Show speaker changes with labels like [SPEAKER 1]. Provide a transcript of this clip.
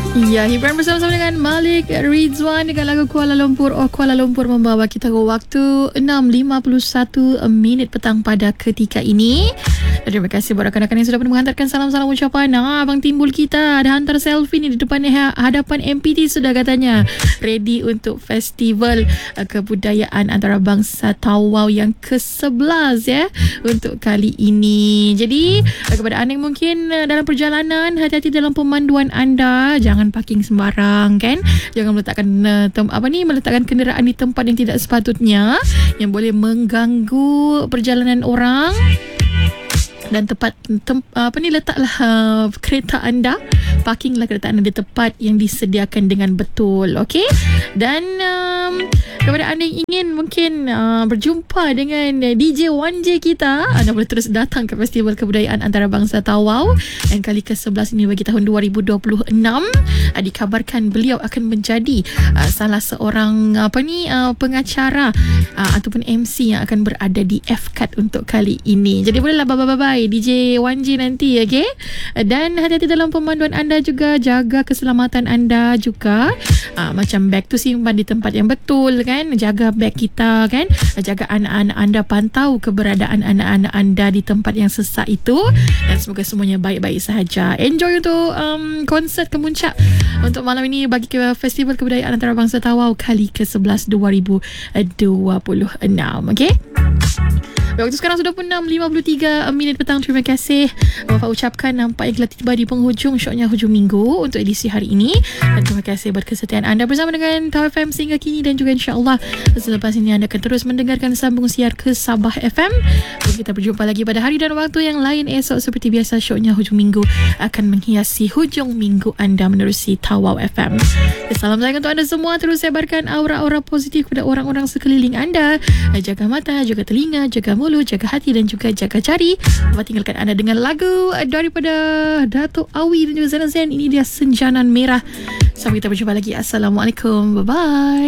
[SPEAKER 1] Ya, hiburan bersama-sama dengan Malik Rizwan dengan lagu Kuala Lumpur. Kuala Lumpur membawa kita ke waktu 6.51 minit petang pada ketika ini. Dan terima kasih buat rakan-rakan yang sudah menghantarkan salam-salam ucapan. Abang Timbul kita ada hantar selfie ni di depan hadapan MPT sudah katanya. Ready untuk festival kebudayaan antarabangsa Tawau yang ke-11 ya untuk kali ini. Jadi kepada anda yang mungkin dalam perjalanan, hati-hati dalam pemanduan anda. Jangan parking sembarang kan. Jangan meletakkan kenderaan di tempat yang tidak sepatutnya yang boleh mengganggu perjalanan orang. Dan letaklah kereta anda, parkinglah kereta anda di tempat yang disediakan dengan betul, okey? Dan kepada anda yang ingin mungkin berjumpa dengan DJ 1J kita, anda boleh terus datang ke Festival Kebudayaan Antarabangsa Tawau yang kali ke-11 ini bagi tahun 2026. Dikabarkan beliau akan menjadi salah seorang pengacara ataupun MC yang akan berada di FCAT untuk kali ini. Jadi bolehlah bye-bye DJ 1J nanti, okey? Dan hati-hati dalam pemanduan anda juga, jaga keselamatan anda juga. Macam beg tu simpan di tempat yang betul kan, jaga beg kita kan, jaga anak-anak anda, pantau keberadaan anak-anak anda di tempat yang sesak itu, dan semoga semuanya baik-baik sahaja. Enjoy untuk konsert kemuncak untuk malam ini bagi Festival Kebudayaan Antarabangsa Tawau kali ke-11 2026, okey? Waktu sekarang sudah pun 6.53 minit petang. Terima kasih Bapak ucapkan nampaknya telah tiba di penghujung syoknya hujung minggu untuk edisi hari ini. Dan terima kasih buat kesetiaan anda bersama dengan Tawau FM sehingga kini, dan juga insyaAllah selepas ini anda akan terus mendengarkan sambung siar ke Sabah FM. Kita berjumpa lagi pada hari dan waktu yang lain esok. Seperti biasa, syoknya hujung minggu akan menghiasi hujung minggu anda menerusi Tawau FM. Salam sayang untuk anda semua. Terus sebarkan aura-aura positif kepada orang-orang sekeliling anda. Jaga mata, jaga telinga, jaga mulut, jaga hati dan juga jaga jari. Bapak tinggalkan anda dengan lagu daripada Dato' Awi dan juga Zainal Zain. Ini dia Senjanan Merah. Sampai kita berjumpa lagi. Assalamualaikum. Bye-bye.